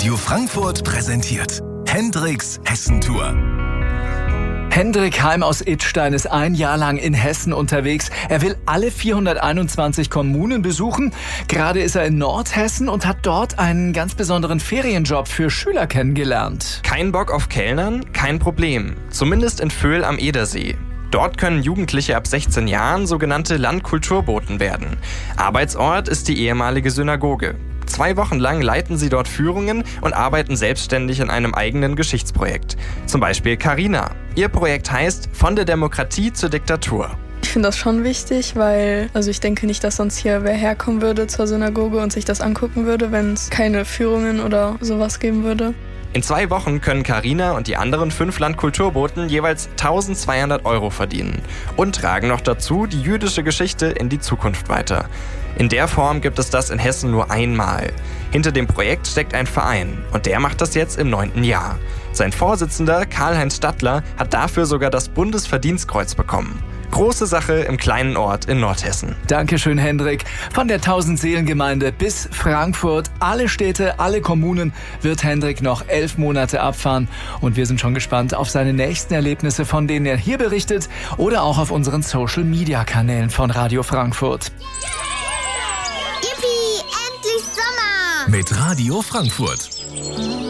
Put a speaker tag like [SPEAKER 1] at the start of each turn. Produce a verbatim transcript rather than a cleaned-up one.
[SPEAKER 1] Radio Frankfurt präsentiert Hendricks Hessentour.
[SPEAKER 2] Hendrik Heim aus Idstein ist ein Jahr lang in Hessen unterwegs. Er will alle vierhunderteinundzwanzig Kommunen besuchen. Gerade ist er in Nordhessen und hat dort einen ganz besonderen Ferienjob für Schüler kennengelernt.
[SPEAKER 3] Kein Bock auf Kellnern? Kein Problem. Zumindest in Vöhl am Edersee. Dort können Jugendliche ab sechzehn Jahren sogenannte Landkulturboten werden. Arbeitsort ist die ehemalige Synagoge. Zwei Wochen lang leiten sie dort Führungen und arbeiten selbstständig an einem eigenen Geschichtsprojekt. Zum Beispiel Carina. Ihr Projekt heißt Von der Demokratie zur Diktatur.
[SPEAKER 4] Ich finde das schon wichtig, weil also ich denke nicht, dass sonst hier wer herkommen würde zur Synagoge und sich das angucken würde, wenn es keine Führungen oder sowas geben würde.
[SPEAKER 3] In zwei Wochen können Carina und die anderen fünf Landkulturboten jeweils eintausendzweihundert Euro verdienen und tragen noch dazu die jüdische Geschichte in die Zukunft weiter. In der Form gibt es das in Hessen nur einmal. Hinter dem Projekt steckt ein Verein und der macht das jetzt im neunten Jahr. Sein Vorsitzender Karl-Heinz Stadler hat dafür sogar das Bundesverdienstkreuz bekommen. Große Sache im kleinen Ort in Nordhessen.
[SPEAKER 2] Dankeschön, Hendrik. Von der Tausendseelengemeinde bis Frankfurt, alle Städte, alle Kommunen wird Hendrik noch elf Monate abfahren. Und wir sind schon gespannt auf seine nächsten Erlebnisse, von denen er hier berichtet oder auch auf unseren Social-Media-Kanälen von Radio Frankfurt.
[SPEAKER 5] Yippie, endlich Sommer!
[SPEAKER 1] Mit Radio Frankfurt.